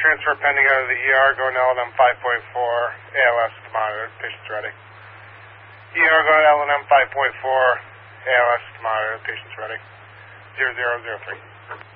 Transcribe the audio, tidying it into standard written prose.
transfer pending out of the ER, going to L&M 5.4, ALS to monitor, patient's ready. ER going to L&M 5.4, ALS to monitor, patient's ready. 0003.